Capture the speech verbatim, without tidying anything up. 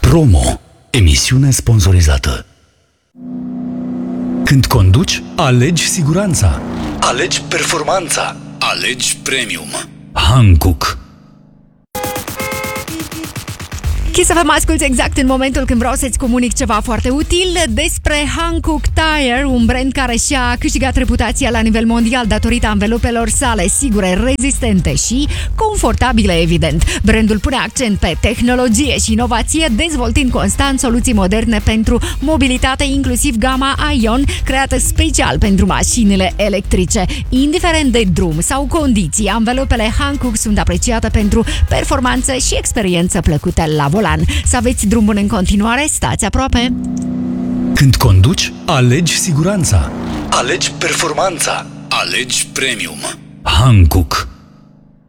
Promo. Emisiune sponsorizată. Când conduci, alegi siguranța. Alegi performanța. Alegi premium. Hankook. Chiar să vă mă asculți exact în momentul când vreau să-ți comunic ceva foarte util despre Hankook Tire, un brand care și-a câștigat reputația la nivel mondial datorită anvelopelor sale sigure, rezistente și confortabile, evident. Brandul pune accent pe tehnologie și inovație, dezvoltând constant soluții moderne pentru mobilitate, inclusiv gama Ion, creată special pentru mașinile electrice. Indiferent de drum sau condiții, anvelopele Hankook sunt apreciate pentru performanță și experiență plăcută la volan. Să aveți drum bun în continuare, stați aproape! Când conduci, alegi siguranța. Alegi performanța. Alegi premium. Hankook.